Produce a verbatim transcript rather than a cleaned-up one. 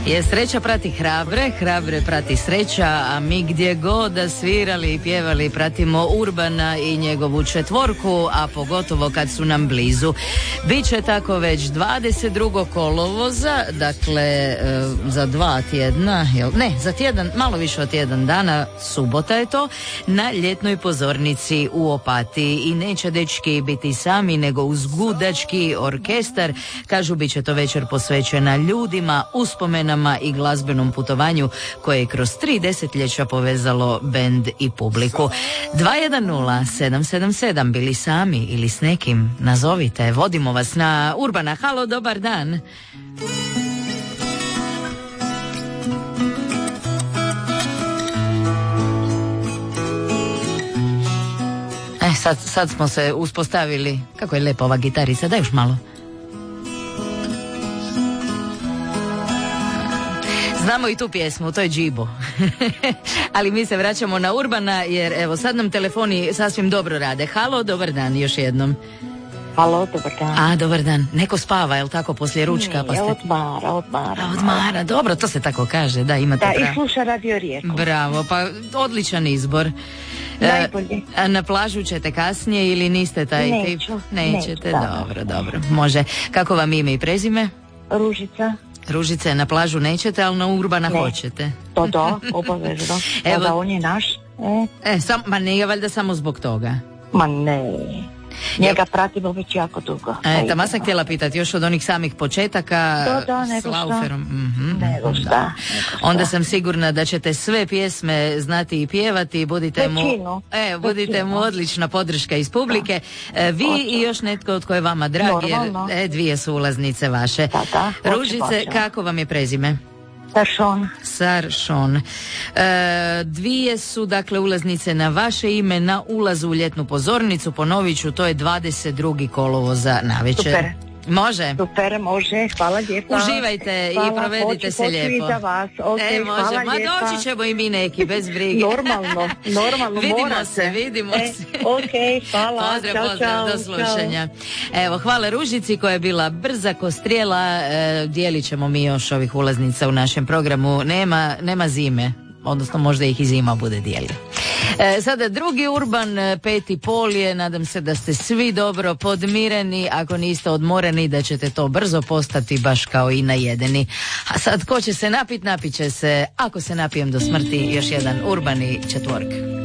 Je sreća prati hrabre, hrabre prati sreća, a mi gdje god da svirali i pjevali pratimo Urbana i njegovu četvorku, a pogotovo kad su nam blizu. Biće tako već dvadeset drugog kolovoza, dakle e, za dva tjedna, jel, ne, za tjedan, malo više od tjedan dana, subota je to, na ljetnoj pozornici u Opatiji. I neće dečki biti sami, nego uz gudački orkestar. Kažu, bit će to večer posvećena ljudima, uspomenama i glazbenom putovanju koje je kroz tri desetljeća povezalo bend i publiku. dva jedan nula sedam sedam sedam, bili sami ili s nekim, nazovite, vodimo vas na Urbana. Halo, dobar dan. E, sad, sad smo se uspostavili. Kako je lepa ova gitarica, daj još malo. Znamo i tu pjesmu, to je Džibo. Ali mi se vraćamo na Urbana, jer evo sad nam telefoni sasvim dobro rade. Halo, dobar dan još jednom. Halo, dobar dan. A, dobar dan. Neko spava, je li tako, poslije ručka? Ne, pa ste... odmara, odmara. A, odmara, dobro, to se tako kaže, da, imate Da, pravo. i sluša Radio Rijeku. Bravo, pa odličan izbor. Najbolji. A na plažu ćete kasnije ili niste taj Neću, tip? Nećete, neću, da. dobro, dobro, može. Kako vam ime i prezime? Ružica. Ružice, na plažu nećete, ali na Urbana Ne. hoćete. To da, obavezno. Evo. Evo. Da, on je naš. E, E, sam, ma nije valjda samo zbog toga. ma ne. Njega pratimo već jako dugo. E, tamo sam htjela pitati, još od onih samih početaka Da, da, s nego šta. Lauferom. Mhm, Nego šta, da. nego šta. Onda sam sigurna da ćete sve pjesme znati i pjevati. Budite mu, Većinu, e, budite većinu. mu odlična podrška iz publike. E, vi Hoću. i još netko od koje vama drag, jer Normalno. e, dvije su ulaznice vaše. Da, da, hoću, Ružice, hoću. kako vam je prezime? Tašon. Saršon. E, dvije su dakle ulaznice na vaše ime na ulazu u ljetnu pozornicu. Ponovit ću, to je dvadeset drugog kolovoza navečer. Super. Može? Super, može, hvala lijepa. Uživajte Hvala, i provedite hoću, se hoću lijepo. i za vas. Okay, e, može, hvala ma lijepa. doći ćemo i mi neki, bez brige. Normalno, normalno, Vidimo mora se, vidimo e, se. Ok, hvala, Pozdrav, čao, pozdrav, čao, do slušanja. Evo, hvala Ružici koja je bila brza ko strijela. E, dijelit ćemo mi još ovih ulaznica u našem programu. Nema, nema zime, odnosno možda ih i zima bude dijelila. E, sada drugi Urban, e, peti pol je, nadam se da ste svi dobro podmireni, ako niste odmoreni da ćete to brzo postati baš kao i najedeni. A sad ko će se napit, napit će se, ako se napijem do smrti, još jedan Urbani četvork.